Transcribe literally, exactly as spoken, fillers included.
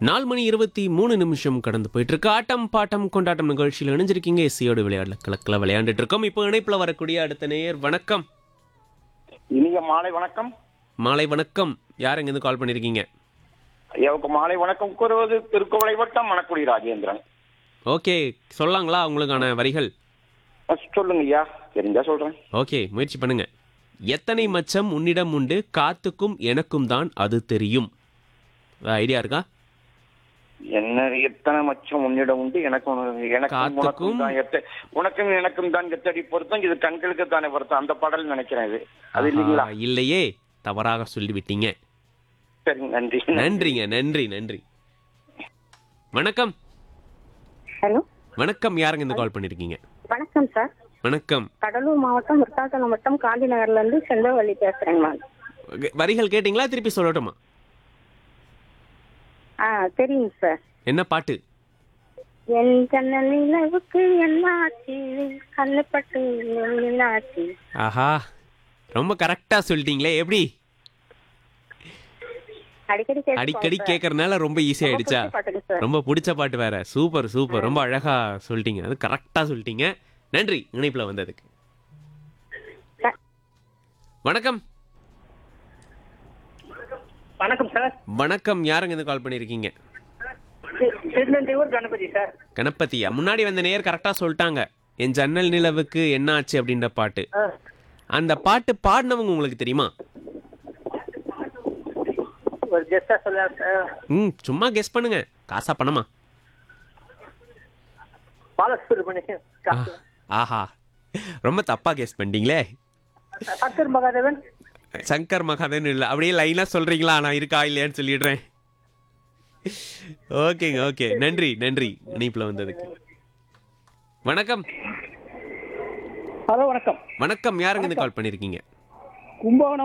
நாலு மணி இருபத்தி மூணு நிமிஷம் கடந்து போயிட்டு இருக்கு. ஆட்டம் பாட்டம் கொண்டாட்டம் நிகழ்ச்சியில் இணைஞ்சிருக்கீங்க. எஸ்சியோடு விளையாடல கலக்கல விளையாண்டுட்டு இருக்கோம். இப்போ இணைப்புல வரக்கூடிய அடுத்த நேயர் வணக்கம். இனிய மாலை வணக்கம். மாலை வணக்கம். யார் எங்கேருந்து கால் பண்ணிருக்கீங்க? ஐயாவுக்கு மாலை வணக்கம் கூறுவது திருக்குவளை வட்டம் மணக்குடி ராஜேந்திரன். ஓகே, சொல்லாங்களா உங்களுக்கான வரிகள்? அஹ் சொல்லுங்க ஐயா, தெரிஞ்சா சொல்றேன். ஓகே, முயற்சி பண்ணுங்க. எத்தனை மச்சம் உன்னிடம் உண்டு, காத்துக்கும் எனக்கும் தான் அது தெரியும். ஐடியா இருக்கா? என்ன எத்தனை மச்சம் உன்னிடம் உண்டு, எனக்கும் எனக்கும் காத்துக்கும் உனக்கும் தான் எத்த உனக்கும் எனக்கும் தான் எத்தடி பொருத்தம், இது கண்களுக்கு தானே பொருத்தம். அந்த பாடல் நினைக்கிறேன் இது. அது இல்லைங்களா? ஆஹா, இல்லையே, தவறாக சொல்லிவிட்டீங்க. சரி, நன்றி. நன்றிங்க, நன்றி நன்றி. வணக்கம். ஹலோ வணக்கம். யாருங்க இந்த கால் பண்ணிருக்கீங்க? வணக்கம் சார். வணக்கம். கடலூர் மாவட்டம் விருத்தாச்சலம் வட்டம் காந்தி நகர்ல இருந்து செல்வவள்ளி பேசுறேங்க மேம். வரிகள் கேட்டீங்களா? திருப்பி சொல்லட்டுமா? ஆ தெரியுங்க சார். என்ன பாட்டு? என் ஜன்னல் நிலவுக்கு என்ன ஆச்சு, கண்ணுப்பட்டு என்ன ஆச்சு. ஆஹா, ரொம்ப கரெக்டா சொல்லிட்டீங்களே. எப்படி அடிக்கடி கேட்போம் அடிக்கடி சார். கேட்கறதுனால ரொம்ப ஈஸி ரொம்ப ஆயிடுச்சா? பிடிச்ச பாட்டுங்க சார். ரொம்ப பிடிச்ச பாட்டு வேற. சூப்பர் சூப்பர், ரொம்ப அழகா சொல்லிட்டீங்க. அது கரெக்டா சொல்லிட்டீங்க. நன்றி இணைப்புல வந்ததுக்கு. சார். வணக்கம். வணக்கம் சார். வணக்கம். யாருங்க இந்த கால் பண்ணிருக்கீங்க? திருநெல்வேலூர் கணபதி சார். கணபதியா? முன்னாடி வந்த நேயர் கரெக்டா சொல்லிட்டாங்க. என் ஜன்னல் நிலவுக்கு என்ன ஆச்சு அப்படின்ற பாட்டு. ஆ. அந்த பாட்டு பாடினவங்க உங்களுக்கு தெரியுமா? ஒரு கெஸ்டா சொல்ல சார். ம் சும்மா கெஸ் பண்ணுங்க. காசா பணமா? பாலசுப்ரமணியம். ஆ, ஆஹா, ரொம்ப தப்பா கெஸ் பண்ணிட்டீங்களே. சங்கர் மகாதேவன். சங்கர் மகாதேவன் இல்லை. அப்படியே லைனா சொல்றீங்களா? நான் இருக்கா இல்லையான்னு சொல்லிடுறேன். ஓகேங்க, ஓகே. நன்றி நன்றி இணைப்புல வந்ததுக்கு. வணக்கம். ஹலோ வணக்கம். வணக்கம். யாருங்க இந்த கால் பண்ணிருக்கீங்க? கும்பகோணம்